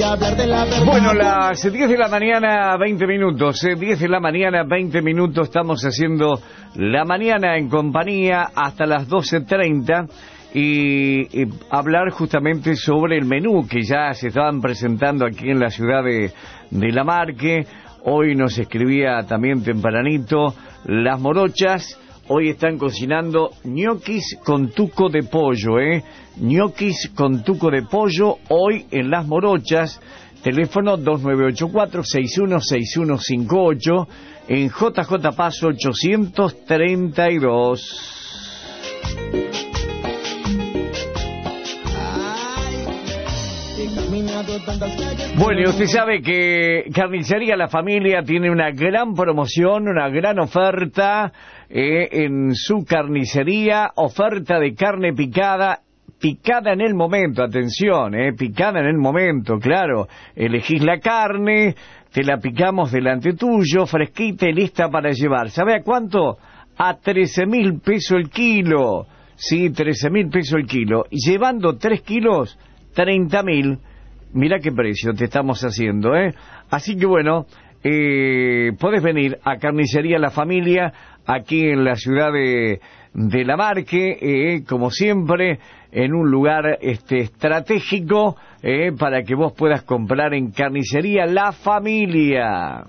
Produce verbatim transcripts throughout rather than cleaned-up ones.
Bueno, las diez de la mañana, veinte minutos, eh, diez de la mañana, veinte minutos, estamos haciendo la mañana en compañía hasta las doce treinta y, y hablar justamente sobre el menú que ya se estaban presentando aquí en la ciudad de, de La Marque. Hoy nos escribía también tempranito Las Morochas. Hoy están cocinando ñoquis con tuco de pollo, ¿eh? Ñoquis con tuco de pollo, hoy en Las Morochas. Teléfono dos nueve ocho cuatro, seis uno seis uno cinco ocho, en J J Paso ochocientos treinta y dos. Bueno, y usted sabe que Carnicería La Familia tiene una gran promoción, una gran oferta eh, en su carnicería, oferta de carne picada, picada en el momento, atención, eh, picada en el momento, claro, elegís la carne, te la picamos delante tuyo, fresquita y lista para llevar. ¿Sabe a cuánto? A trece mil pesos el kilo, sí, trece mil pesos el kilo, y llevando tres kilos, treinta mil. Mira qué precio te estamos haciendo, ¿eh? Así que bueno, eh, podés venir a Carnicería La Familia, aquí en la ciudad de, de La Marque, eh, como siempre, en un lugar este estratégico, eh, para que vos puedas comprar en Carnicería La Familia.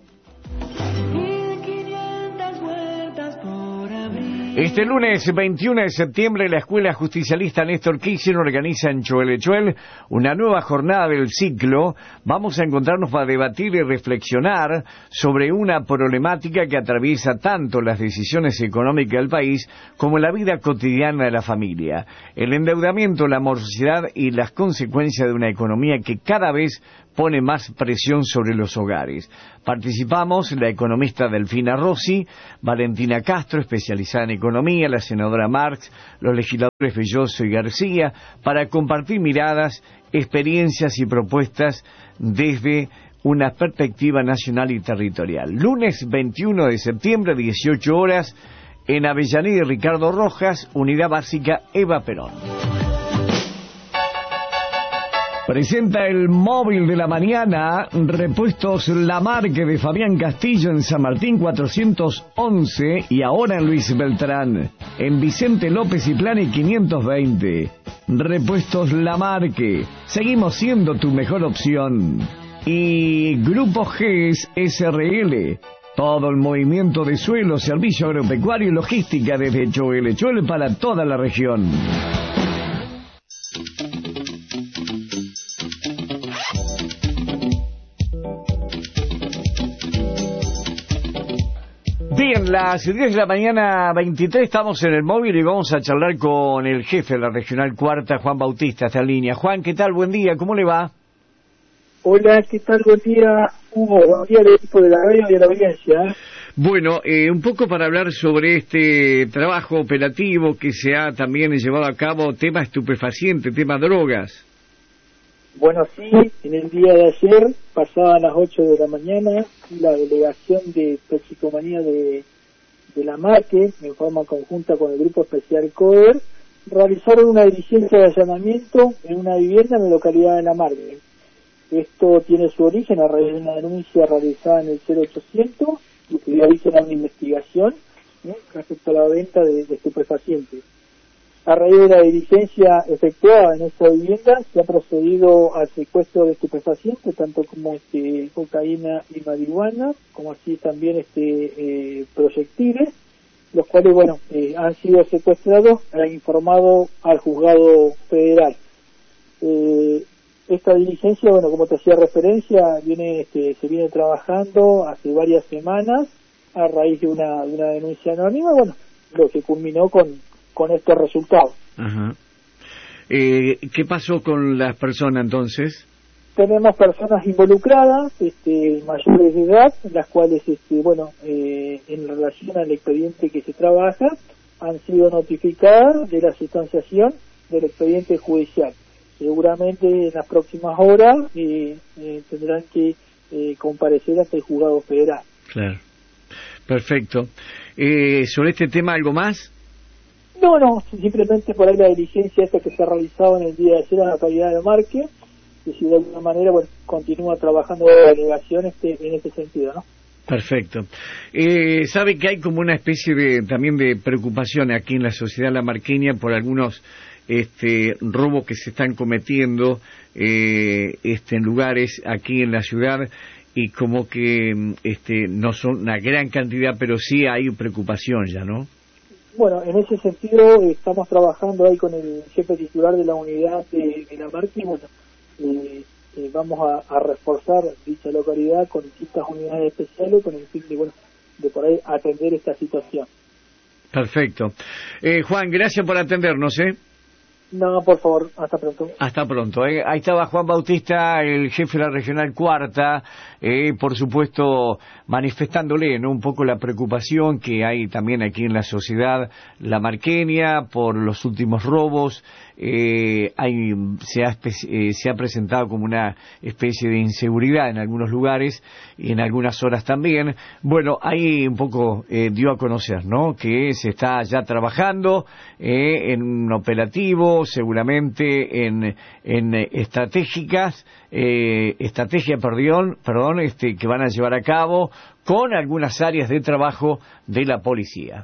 Este lunes veintiuno de septiembre la Escuela Justicialista Néstor Kirchner organiza en Choelechuel una nueva jornada del ciclo. Vamos a encontrarnos para debatir y reflexionar sobre una problemática que atraviesa tanto las decisiones económicas del país como la vida cotidiana de la familia. El endeudamiento, la morosidad y las consecuencias de una economía que cada vez pone más presión sobre los hogares. Participamos la economista Delfina Rossi, Valentina Castro, especializada en economía, la senadora Marx, los legisladores Belloso y García, para compartir miradas, experiencias y propuestas desde una perspectiva nacional y territorial. Lunes veintiuno de septiembre, dieciocho horas, en Avellaneda y Ricardo Rojas, Unidad Básica Eva Perón. Presenta el móvil de la mañana, Repuestos La Marque de Fabián Castillo en San Martín cuatrocientos once y ahora en Luis Beltrán, en Vicente López y Plani quinientos veinte. Repuestos La Marque, seguimos siendo tu mejor opción. Y Grupo G E S S R L, todo el movimiento de suelo, servicio agropecuario y logística desde Choelechuel para toda la región. Bien, las diez de la mañana veintitrés, estamos en el móvil y vamos a charlar con el jefe de la Regional Cuarta, Juan Bautista, está en línea. Juan, ¿qué tal? Buen día, ¿cómo le va? Hola, ¿qué tal? Buen día, Hugo. Buen día al equipo de la radio y de la audiencia. Bueno, eh, un poco para hablar sobre este trabajo operativo que se ha también llevado a cabo, tema estupefaciente, tema drogas. Bueno, sí, en el día de ayer, pasadas las ocho de la mañana, la delegación de toxicomanía de, de La Marque, en forma conjunta con el Grupo Especial CODER, realizaron una diligencia de allanamiento en una vivienda en la localidad de La Marque. Esto tiene su origen a raíz de una denuncia realizada en el cero ochocientos y que realiza una investigación, ¿eh?, respecto a la venta de, de estupefacientes. A raíz de la diligencia efectuada en esta vivienda, se ha procedido al secuestro de estupefacientes, tanto como este, cocaína y marihuana, como así también este eh, proyectiles, los cuales, bueno, eh, han sido secuestrados e informado al juzgado federal. Eh, esta diligencia, bueno, como te hacía referencia, viene este, se viene trabajando hace varias semanas a raíz de una, de una denuncia anónima, bueno, lo que culminó con con estos resultados. Ajá. Eh, ¿Qué pasó con las personas entonces? Tenemos personas involucradas, este, mayores de edad, las cuales, este, bueno, eh, en relación al expediente que se trabaja, han sido notificadas de la sustanciación del expediente judicial. Seguramente en las próximas horas eh, eh, tendrán que eh, comparecer ante el juzgado federal. Claro. Perfecto. Eh, ¿Sobre este tema algo más? No, no, simplemente por ahí la diligencia esta que se ha realizado en el día de ayer en la localidad de Marque, que si de alguna manera, bueno, continúa trabajando la delegación este, en este sentido, ¿no? Perfecto. Eh, sabe que hay como una especie de también de preocupación aquí en la sociedad lamarqueña por algunos este, robos que se están cometiendo eh, este, en lugares aquí en la ciudad, y como que este, no son una gran cantidad, pero sí hay preocupación ya, ¿no? Bueno, en ese sentido estamos trabajando ahí con el jefe titular de la unidad de, de la marca y bueno, eh, eh, vamos a, a reforzar dicha localidad con distintas unidades especiales con el fin de, bueno, de por ahí atender esta situación. Perfecto. Eh, Juan, gracias por atendernos, ¿eh? No, por favor, hasta pronto. Hasta pronto. Eh. Ahí estaba Juan Bautista, el jefe de la Regional Cuarta, eh, por supuesto manifestándole, ¿no?, un poco la preocupación que hay también aquí en la sociedad lamarqueña por los últimos robos. Eh, hay, se, ha, eh, se ha presentado como una especie de inseguridad en algunos lugares y en algunas horas también. Bueno, ahí un poco eh, dio a conocer, ¿no?, que se está ya trabajando eh, en un operativo, seguramente en, en estratégicas, eh, estrategia, perdón, perdón, este, que van a llevar a cabo con algunas áreas de trabajo de la policía.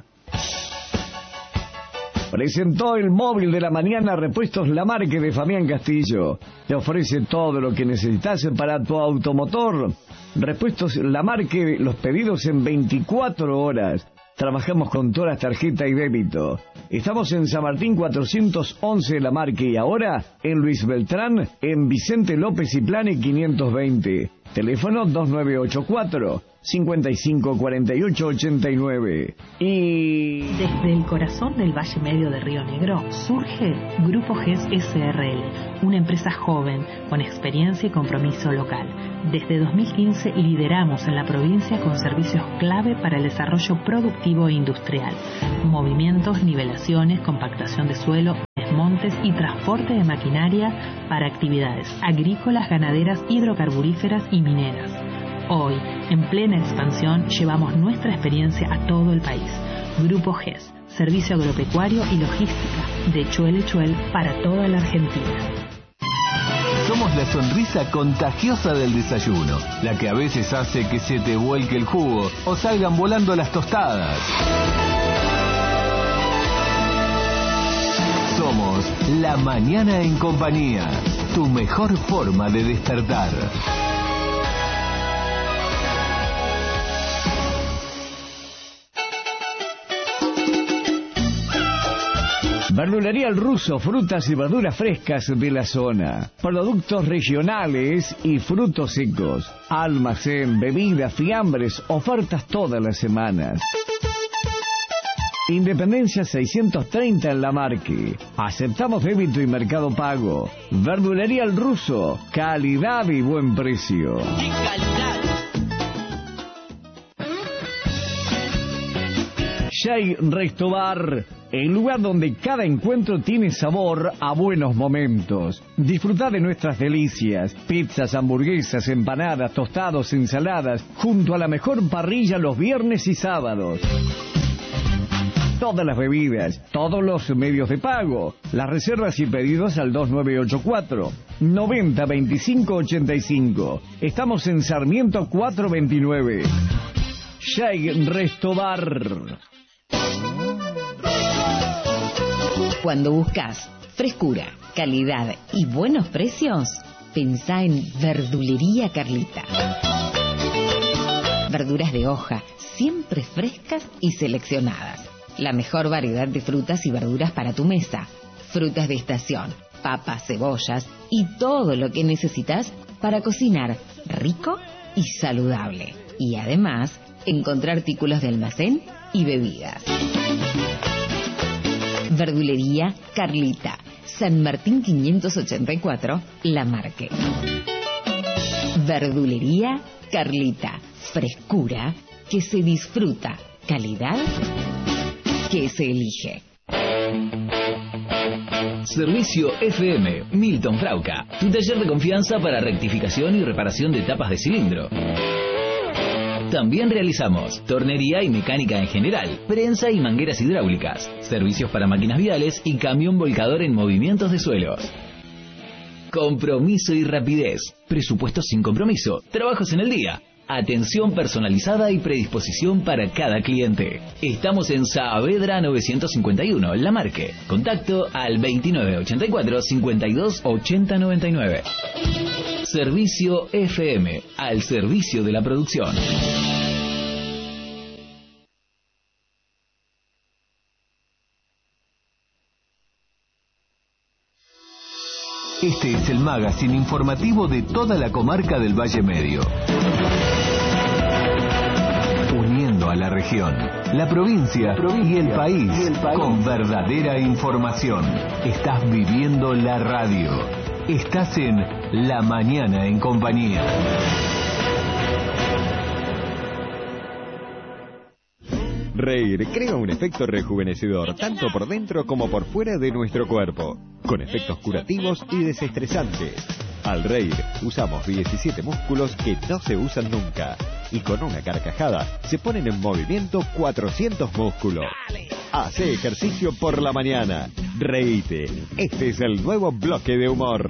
Presentó el móvil de la mañana Repuestos Lamarque de Fabián Castillo. Te ofrece todo lo que necesitas para tu automotor. Repuestos Lamarque, los pedidos en veinticuatro horas. Trabajamos con todas las tarjetas y débito. Estamos en San Martín cuatrocientos once Lamarque y ahora en Luis Beltrán, en Vicente López y Plane quinientos veinte. Teléfono dos nueve ocho cuatro, cinco cinco cuatro ocho ocho nueve. Y desde el corazón del Valle Medio de Río Negro surge Grupo G E S S R L, una empresa joven con experiencia y compromiso local. Desde dos mil quince lideramos en la provincia con servicios clave para el desarrollo productivo e industrial, movimientos, nivelaciones, compactación de suelo, desmontes y transporte de maquinaria para actividades agrícolas, ganaderas, hidrocarburíferas y mineras. Hoy, en plena expansión, llevamos nuestra experiencia a todo el país. Grupo G E S, servicio agropecuario y logística de Chuel y Chuel para toda la Argentina. Somos la sonrisa contagiosa del desayuno, la que a veces hace que se te vuelque el jugo o salgan volando las tostadas. Somos La Mañana en Compañía, tu mejor forma de despertar. Verdulería El Ruso, frutas y verduras frescas de la zona. Productos regionales y frutos secos. Almacén, bebidas, fiambres, ofertas todas las semanas. Independencia seiscientos treinta en Lamarque. Aceptamos débito y mercado pago. Verdulería El Ruso, calidad y buen precio. Shai Resto Bar, el lugar donde cada encuentro tiene sabor a buenos momentos. Disfruta de nuestras delicias, pizzas, hamburguesas, empanadas, tostados, ensaladas, junto a la mejor parrilla los viernes y sábados. Todas las bebidas, todos los medios de pago, las reservas y pedidos al dos nueve ocho cuatro, noventa veinticinco ochenta y cinco. Estamos en Sarmiento cuatrocientos veintinueve. Shai Resto Bar. Cuando buscas frescura, calidad y buenos precios, pensá en Verdulería Carlita. Verduras de hoja, siempre frescas y seleccionadas. La mejor variedad de frutas y verduras para tu mesa. Frutas de estación, papas, cebollas y todo lo que necesitas para cocinar rico y saludable. Y además, encontrar artículos de almacén y bebidas. Verdulería Carlita, San Martín quinientos ochenta y cuatro, Lamarque. Verdulería Carlita, frescura que se disfruta, calidad que se elige. Servicio F M, Milton Frauca, tu taller de confianza para rectificación y reparación de tapas de cilindro. También realizamos tornería y mecánica en general, prensa y mangueras hidráulicas, servicios para máquinas viales y camión volcador en movimientos de suelos. Compromiso y rapidez. Presupuestos sin compromiso. Trabajos en el día. Atención personalizada y predisposición para cada cliente. Estamos en Saavedra novecientos cincuenta y uno, La Marque. Contacto al veintinueve ochenta y cuatro cincuenta y dos ochenta noventa y nueve. Servicio F M, al servicio de la producción. Este es el magazine informativo de toda la comarca del Valle Medio. Uniendo a la región, la provincia, y el país, y el país con verdadera información. Estás viviendo la radio. Estás en La Mañana en Compañía. Reír crea un efecto rejuvenecedor tanto por dentro como por fuera de nuestro cuerpo, con efectos curativos y desestresantes. Al reír usamos diecisiete músculos que no se usan nunca, y con una carcajada se ponen en movimiento cuatrocientos músculos. Hace ejercicio por la mañana. Reíte. Este es el nuevo bloque de humor.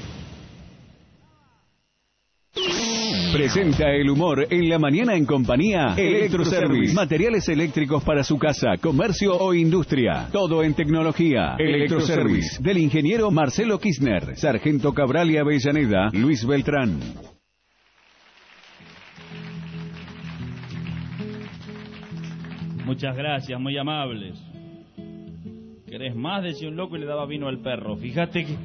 Presenta el humor en La Mañana en Compañía. Electroservice. Materiales eléctricos para su casa, comercio o industria. Todo en tecnología. Electroservice. Del ingeniero Marcelo Kirchner. Sargento Cabral y Avellaneda, Luis Beltrán. Muchas gracias, muy amables. ¿Querés más? Decía un loco y le daba vino al perro. Fíjate que...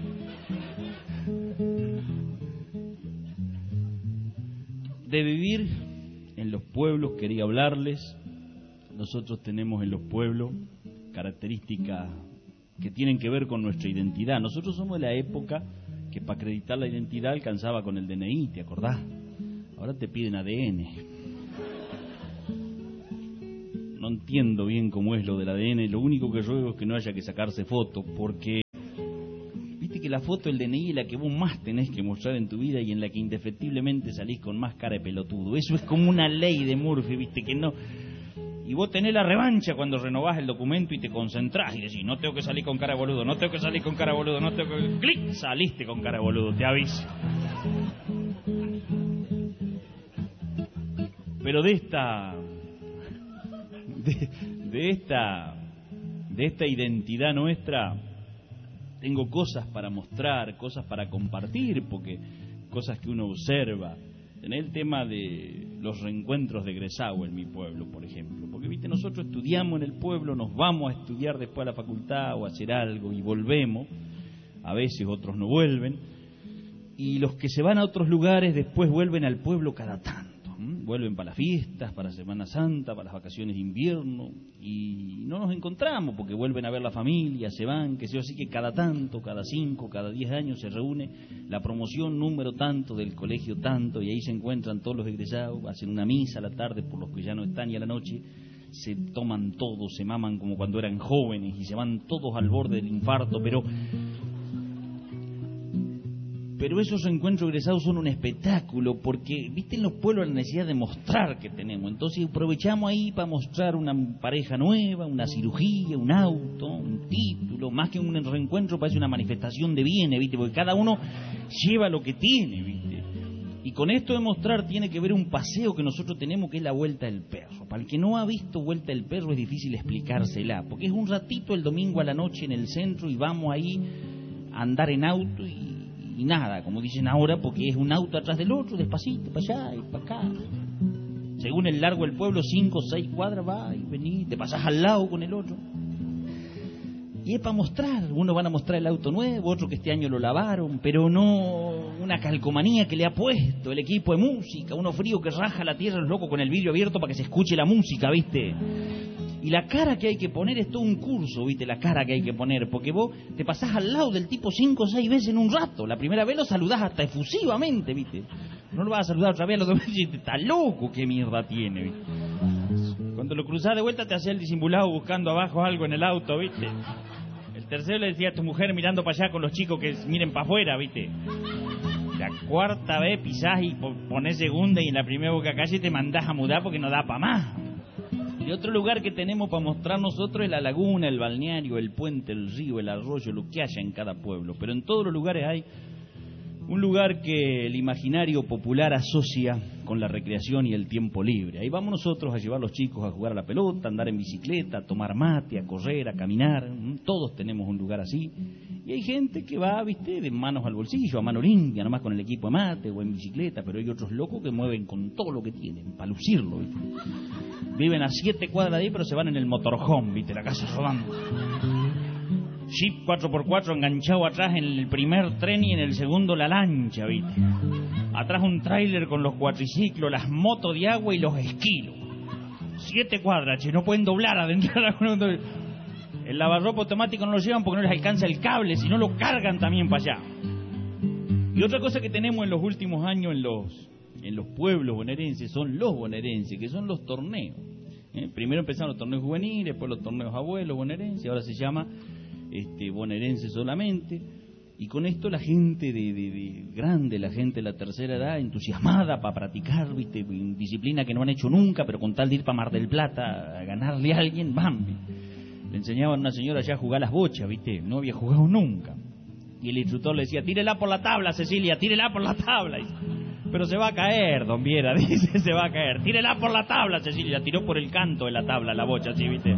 De vivir en los pueblos quería hablarles. Nosotros tenemos en los pueblos características que tienen que ver con nuestra identidad. Nosotros somos de la época que para acreditar la identidad alcanzaba con el D N I, ¿te acordás? Ahora te piden A D N. No entiendo bien cómo es lo del A D N. Lo único que ruego es que no haya que sacarse fotos, porque que la foto del D N I es la que vos más tenés que mostrar en tu vida y en la que indefectiblemente salís con más cara de pelotudo. Eso es como una ley de Murphy, viste, que no... Y vos tenés la revancha cuando renovás el documento y te concentrás y decís, no tengo que salir con cara de boludo, no tengo que salir con cara de boludo, no tengo que... ¡Clic! Saliste con cara de boludo, te aviso. Pero de esta... De, de esta... De esta identidad nuestra... Tengo cosas para mostrar, cosas para compartir, porque cosas que uno observa. En el tema de los reencuentros de egresados en mi pueblo, por ejemplo. Porque, viste, nosotros estudiamos en el pueblo, nos vamos a estudiar después a la facultad o a hacer algo y volvemos. A veces otros no vuelven. Y los que se van a otros lugares después vuelven al pueblo cada tanto. ¿m? Vuelven para las fiestas, para Semana Santa, para las vacaciones de invierno. Y no nos encontramos porque vuelven a ver la familia, se van, que sé yo. Así que cada tanto, cada cinco, cada diez años se reúne la promoción número tanto del colegio tanto, y ahí se encuentran todos los egresados, hacen una misa a la tarde por los que ya no están, y a la noche se toman todos, se maman como cuando eran jóvenes y se van todos al borde del infarto. Pero pero esos encuentros egresados son un espectáculo, porque, viste, en los pueblos la necesidad de mostrar que tenemos. Entonces aprovechamos ahí para mostrar una pareja nueva, una cirugía, un auto, un título. Más que un reencuentro parece una manifestación de bienes, viste, porque cada uno lleva lo que tiene, viste. Y con esto de mostrar tiene que ver un paseo que nosotros tenemos, que es la Vuelta del Perro. Para el que no ha visto Vuelta del Perro es difícil explicársela, porque es un ratito el domingo a la noche en el centro y vamos ahí a andar en auto y Y nada, como dicen ahora, porque es un auto atrás del otro, despacito, para allá y para acá. Según el largo del pueblo, cinco o seis cuadras, va y vení, te pasás al lado con el otro. Y es para mostrar, unos van a mostrar el auto nuevo, otro que este año lo lavaron, pero no una calcomanía que le ha puesto el equipo de música, uno frío que raja la tierra, los locos con el vidrio abierto para que se escuche la música, ¿viste? Y la cara que hay que poner es todo un curso, ¿viste? La cara que hay que poner, porque vos te pasás al lado del tipo cinco o seis veces en un rato. La primera vez lo saludás hasta efusivamente, ¿viste? No lo vas a saludar otra vez a los dos veces y te está loco, qué mierda tiene, ¿viste? Cuando lo cruzás de vuelta te hacía el disimulado buscando abajo algo en el auto, ¿viste? El tercero le decía a tu mujer mirando para allá con los chicos que miren para afuera, ¿viste? La cuarta vez pisás y ponés segunda, y en la primera boca calle te mandás a mudar porque no da para más. Y otro lugar que tenemos para mostrar nosotros es la laguna, el balneario, el puente, el río, el arroyo, lo que haya en cada pueblo. Pero en todos los lugares hay Un lugar que el imaginario popular asocia con la recreación y el tiempo libre. Ahí vamos nosotros a llevar a los chicos a jugar a la pelota, a andar en bicicleta, a tomar mate, a correr, a caminar. Todos tenemos un lugar así. Y hay gente que va, viste, de manos al bolsillo, a mano limpia, nomás con el equipo de mate o en bicicleta, pero hay otros locos que mueven con todo lo que tienen, para lucirlo, ¿viste? Viven a siete cuadras de ahí, pero se van en el motorhome, viste, la casa rodando. Jeep cuatro por cuatro enganchado atrás en el primer tren y en el segundo la lancha, ¿viste? Atrás un tráiler con los cuatriciclos, las motos de agua y los esquilos. Siete cuadras, che, no pueden doblar adentro. El lavarropa automático no lo llevan porque no les alcanza el cable, si no lo cargan también para allá. Y otra cosa que tenemos en los últimos años en los, en los pueblos bonaerenses son los bonaerenses, que son los torneos. ¿Eh? Primero empezaron los torneos juveniles, después los torneos abuelos bonaerenses, ahora se llama... Este, bonaerense solamente, y con esto la gente de, de, de grande, la gente de la tercera edad, entusiasmada para practicar, viste, disciplina que no han hecho nunca, pero con tal de ir para Mar del Plata a ganarle a alguien, ¡bam! Le enseñaban a una señora ya a jugar las bochas, viste, no había jugado nunca, y el instructor le decía, tírela por la tabla, Cecilia, tírela por la tabla, y, pero se va a caer, don Viera, dice, se va a caer, tírela por la tabla, Cecilia, la tiró por el canto de la tabla, la bocha, así, viste.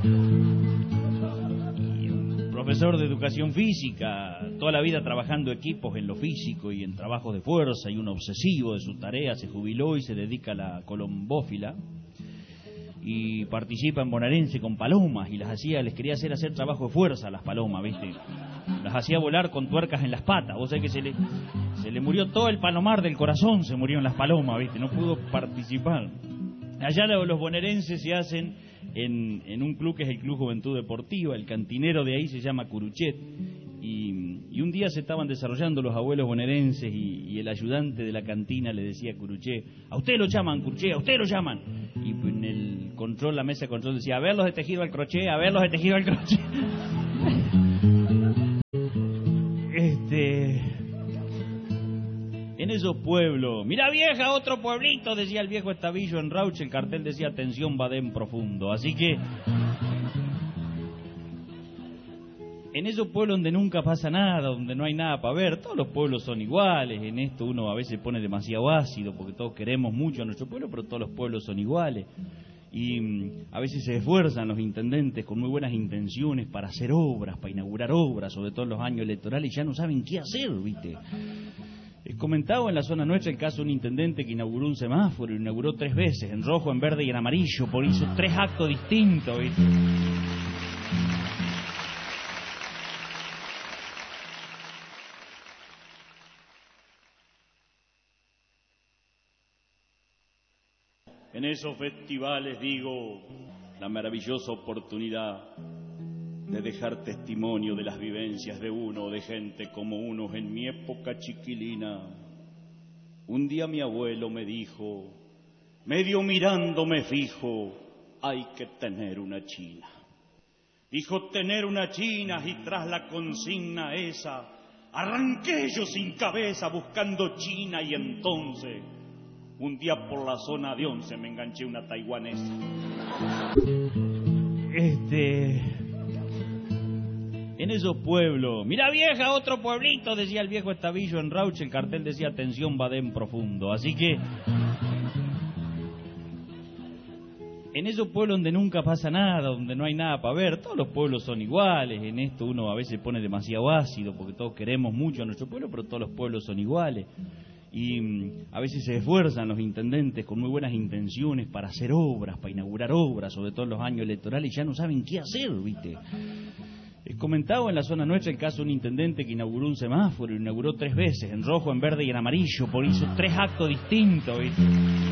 Profesor de educación física, toda la vida trabajando equipos en lo físico y en trabajos de fuerza, y un obsesivo de su tarea, se jubiló y se dedica a la colombófila y participa en bonaerense con palomas, y las hacía, les quería hacer hacer trabajo de fuerza a las palomas, ¿viste? Las hacía volar con tuercas en las patas. Vos sabés que se le, se le murió todo el palomar del corazón, se murió en las palomas, ¿viste? No pudo participar. Allá los bonaerenses se hacen en, en un club que es el Club Juventud Deportiva, el cantinero de ahí se llama Curuchet, y, y un día se estaban desarrollando los abuelos bonaerenses y, y el ayudante de la cantina le decía a Curuchet, a usted lo llaman, Curuchet, a usted lo llaman, y en el control, la mesa de control decía, a verlos de tejido al crochet, a verlos de tejido al crochet. Este... En esos pueblos, mira vieja, otro pueblito, decía el viejo Estavillo en Rauch, el cartel decía atención Badén profundo, así que en esos pueblos donde nunca pasa nada, donde no hay nada para ver, todos los pueblos son iguales, en esto uno a veces pone demasiado ácido porque todos queremos mucho a nuestro pueblo, pero todos los pueblos son iguales, y mm, a veces se esfuerzan los intendentes con muy buenas intenciones para hacer obras, para inaugurar obras, sobre todo en los años electorales, y ya no saben qué hacer, ¿viste? He comentado en la zona nuestra el caso de un intendente que inauguró un semáforo, lo inauguró tres veces, en rojo, en verde y en amarillo, por hizo tres actos distintos, ¿viste? En esos festivales, digo, la maravillosa oportunidad de dejar testimonio de las vivencias de uno, de gente como uno. En mi época chiquilina, un día mi abuelo me dijo, medio mirándome fijo, hay que tener una china. Dijo tener una china, y tras la consigna esa, arranqué yo sin cabeza buscando china, y entonces, un día por la zona de Once me enganché una taiwanesa. Este... En esos pueblos, mira vieja, otro pueblito, decía el viejo Estavillo en Rauch, el cartel decía atención Badén profundo, así que en esos pueblos donde nunca pasa nada, donde no hay nada para ver, todos los pueblos son iguales, en esto uno a veces pone demasiado ácido porque todos queremos mucho a nuestro pueblo, pero todos los pueblos son iguales, y mm, a veces se esfuerzan los intendentes con muy buenas intenciones para hacer obras, para inaugurar obras, sobre todo en los años electorales, y ya no saben qué hacer, ¿viste? He comentado en la zona nuestra el caso de un intendente que inauguró un semáforo, lo inauguró tres veces, en rojo, en verde y en amarillo, por hizo tres actos distintos, ¿viste?